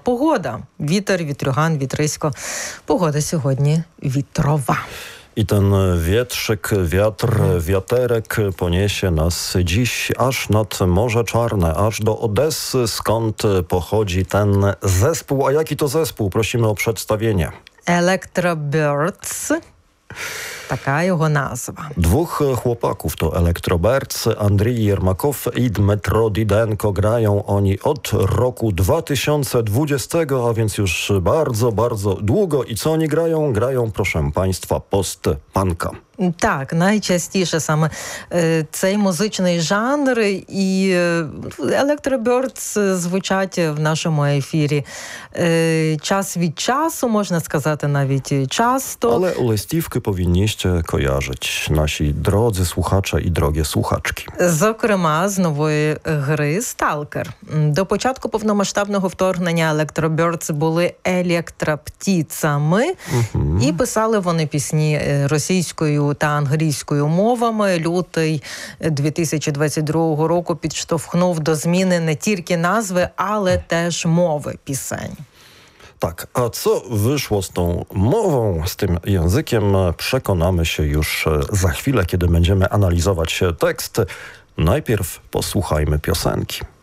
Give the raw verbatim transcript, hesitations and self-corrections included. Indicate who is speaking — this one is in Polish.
Speaker 1: погода. Вітер, вітрюган, вітрисько. Погода сьогодні вітрова.
Speaker 2: I ten wietrzyk, wiatr, wiaterek poniesie nas dziś aż nad Morze Czarne, aż do Odessy, skąd pochodzi ten zespół. A jaki to zespół? Prosimy o przedstawienie.
Speaker 1: Electrobirds. Taka jego nazwa.
Speaker 2: Dwóch chłopaków to Electrobirds, Andrii Jermakow i Dmytro Didenko. Grają oni od roku dwa tysiące dwudziestego, a więc już bardzo, bardzo długo. I co oni grają? Grają, proszę Państwa, post-punka.
Speaker 1: Так, найчастіше саме е, цей музичний жанр, і Electrobirds звучать в нашому ефірі е, час від часу, можна сказати, навіть часто.
Speaker 2: Ale listівки powinniście kojarzyć, nasi drodzy słuchacze i drogie słuchaczki.
Speaker 1: Зокрема, з нової гри «Сталкер». До початку повномасштабного вторгнення Electrobirds були електроптіцами, угу. і писали вони пісні російською та англійською мовами. Лютий дві тисячі двадцять другого року підштовхнув до зміни не тільки назви, але теж мови пісень.
Speaker 2: Tak, a co wyszło z tą mową, z tym językiem, przekonamy się już za chwilę, kiedy będziemy analizować tekst. Najpierw posłuchajmy piosenki.